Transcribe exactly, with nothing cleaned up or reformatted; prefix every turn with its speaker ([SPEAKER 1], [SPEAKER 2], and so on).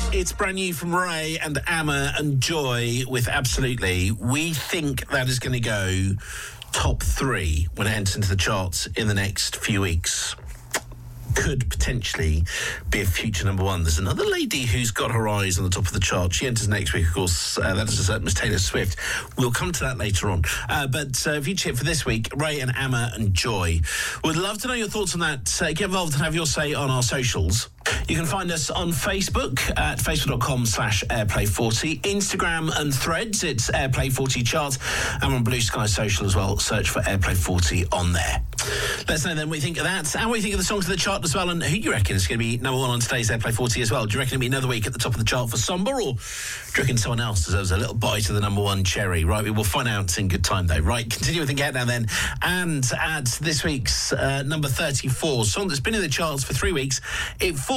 [SPEAKER 1] It's brand new from Ray and Amma and Joy with Absolutely. We think that is going to go top three when it enters into the charts in the next few weeks. Could potentially be a future number one. There's another lady who's got her eyes on the top of the chart. She enters next week, of course. Uh, that is uh, Miss Taylor Swift. We'll come to that later on. Uh, but uh, future hit for this week, Ray and Amma and Joy. Would love to know your thoughts on that. Uh, get involved and have your say on our socials. You can find us on Facebook at facebook.com slash airplay40, Instagram and Threads, it's airplay forty chart, and on Blue Sky Social as well, search for airplay forty on there. Let us know then what you think of that, and what you think of the songs of the chart as well, and who you reckon is going to be number one on today's airplay forty as well. Do you reckon it'll be another week at the top of the chart for Somber, or do you reckon someone else deserves a little bite of the number one cherry? Right, we will find out in good time though. Right, continue with the countdown then, and at this week's uh, number thirty-four, song that's been in the charts for three weeks, it